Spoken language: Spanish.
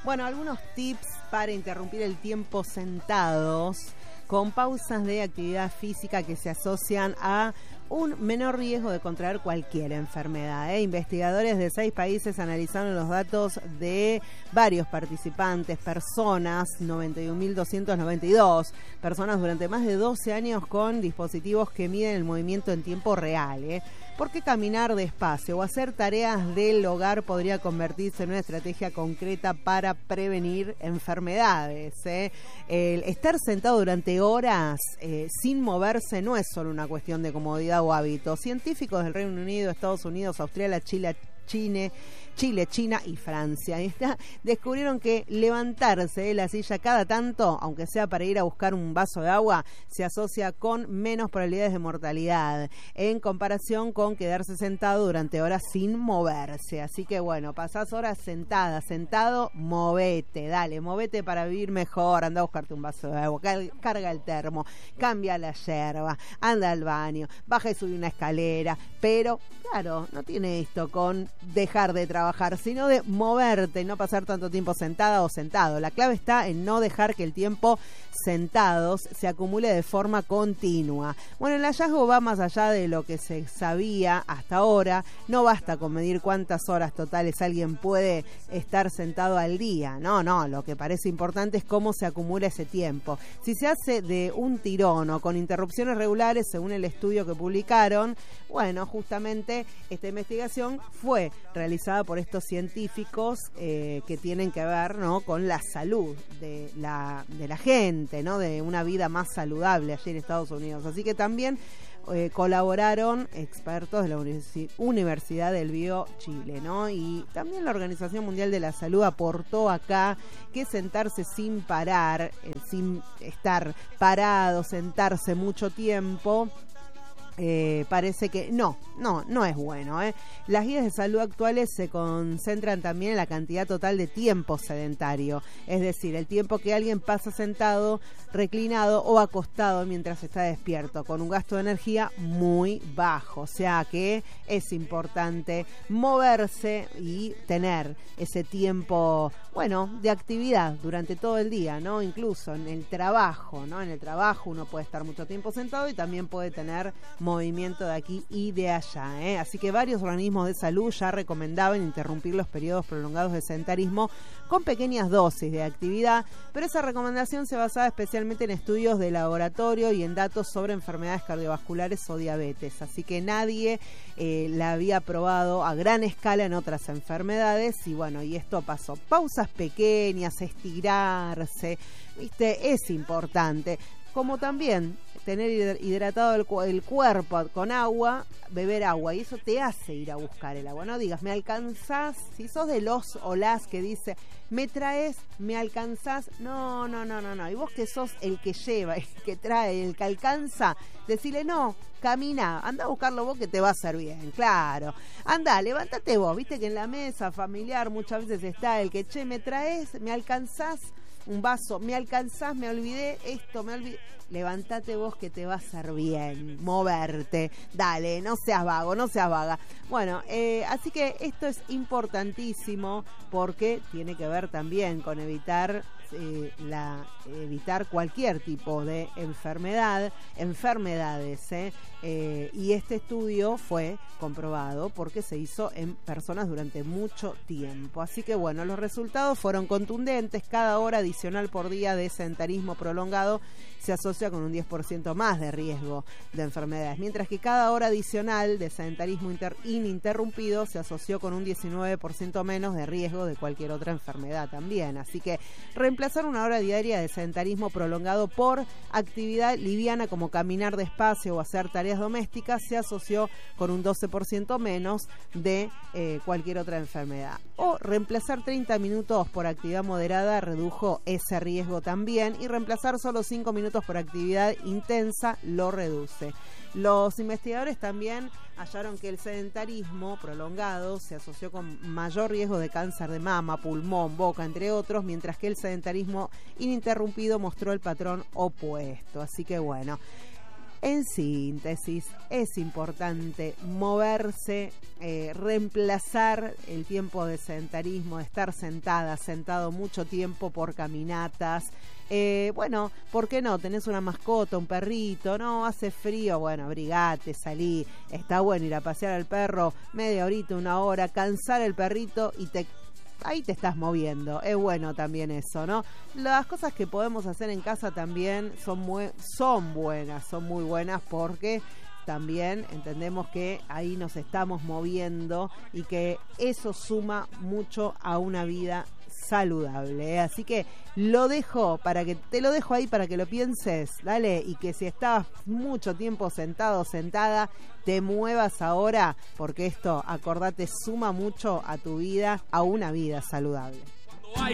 Bueno, algunos tips para interrumpir el tiempo sentados con pausas de actividad física que se asocian a un menor riesgo de contraer cualquier enfermedad. Investigadores de 6 países analizaron los datos de varios participantes, personas, 91.292 personas durante más de 12 años con dispositivos que miden el movimiento en tiempo real. ¿Por qué caminar despacio o hacer tareas del hogar podría convertirse en una estrategia concreta para prevenir enfermedades? El estar sentado durante horas sin moverse no es solo una cuestión de comodidad o hábito. Científicos del Reino Unido, Estados Unidos, Australia, Chile, China y Francia descubrieron que levantarse de la silla cada tanto, aunque sea para ir a buscar un vaso de agua, se asocia con menos probabilidades de mortalidad en comparación con quedarse sentado durante horas sin moverse. Así que bueno, pasás horas sentado, movete, dale, movete para vivir mejor, anda a buscarte un vaso de agua, carga el termo, cambia la yerba, anda al baño, baja y sube una escalera, pero claro, no tiene esto con dejar de trabajar, sino de moverte y no pasar tanto tiempo sentada o sentado. La clave está en no dejar que el tiempo sentados se acumule de forma continua. Bueno, el hallazgo va más allá de lo que se sabía hasta ahora. No basta con medir cuántas horas totales alguien puede estar sentado al día. No, lo que parece importante es cómo se acumula ese tiempo. Si se hace de un tirón o con interrupciones regulares, según el estudio que publicaron, bueno, justamente esta investigación fue realizada por estos científicos que tienen que ver, ¿no?, con la salud de la gente, ¿no?, de una vida más saludable allí en Estados Unidos. Así que también colaboraron expertos de la Universidad del Bío Chile, ¿no? Y también la Organización Mundial de la Salud aportó acá que sentarse sin parar, sin estar parado, sentarse mucho tiempo, parece que no es bueno. Las guías de salud actuales se concentran también en la cantidad total de tiempo sedentario, es decir, el tiempo que alguien pasa sentado, reclinado o acostado mientras está despierto, con un gasto de energía muy bajo. O sea que es importante moverse y tener ese tiempo, bueno, de actividad durante todo el día, ¿no? Incluso en el trabajo, ¿no? En el trabajo uno puede estar mucho tiempo sentado y también puede tener movimiento de aquí y de allá. Así que varios organismos de salud ya recomendaban interrumpir los periodos prolongados de sedentarismo con pequeñas dosis de actividad, pero esa recomendación se basaba especialmente en estudios de laboratorio y en datos sobre enfermedades cardiovasculares o diabetes. Así que nadie la había probado a gran escala en otras enfermedades y bueno, y esto pasó. Pausas pequeñas, estirarse, ¿viste? Es importante. Como también tener hidratado el cuerpo con agua, beber agua, y eso te hace ir a buscar el agua. No digas, ¿me alcanzás? Si sos de los o las que dice, ¿me traes? ¿Me alcanzás? No. Y vos que sos el que lleva, el que trae, el que alcanza, decile, no, camina, anda a buscarlo vos que te va a hacer bien, claro. Anda, levántate vos, viste que en la mesa familiar muchas veces está el que, che, ¿me traes? ¿Me alcanzás? Un vaso, me alcanzás, me olvidé esto, levántate vos que te va a hacer bien, moverte, dale, no seas vago, no seas vaga. Bueno, así que esto es importantísimo porque tiene que ver también con evitar cualquier tipo de enfermedades, y este estudio fue comprobado porque se hizo en personas durante mucho tiempo. Así que bueno, los resultados fueron contundentes. Cada hora adicional por día de sedentarismo prolongado se asocia con un 10% más de riesgo de enfermedades, mientras que cada hora adicional de sedentarismo ininterrumpido se asoció con un 19% menos de riesgo de cualquier otra enfermedad también. Así que reemplazar una hora diaria de sedentarismo prolongado por actividad liviana como caminar despacio o hacer tareas domésticas se asoció con un 12% menos de cualquier otra enfermedad. O reemplazar 30 minutos por actividad moderada redujo ese riesgo también, y reemplazar solo 5 minutos por actividad intensa lo reduce. Los investigadores también hallaron que el sedentarismo prolongado se asoció con mayor riesgo de cáncer de mama, pulmón, boca, entre otros, mientras que el sedentarismo ininterrumpido mostró el patrón opuesto. Así que bueno, En síntesis, es importante moverse, reemplazar el tiempo de sedentarismo, de estar sentado mucho tiempo por caminatas. Bueno, ¿por qué no? Tenés una mascota, un perrito, no, hace frío, bueno, abrigate, salí, está bueno ir a pasear al perro media horita, una hora, cansar el perrito y ahí te estás moviendo. Es bueno también eso, ¿no? Las cosas que podemos hacer en casa también son muy buenas porque también entendemos que ahí nos estamos moviendo y que eso suma mucho a una vida saludable, ¿eh? Así que te lo dejo ahí para que lo pienses, dale, y que si estás mucho tiempo sentado, sentada, te muevas ahora, porque esto, acordate, suma mucho a tu vida, a una vida saludable.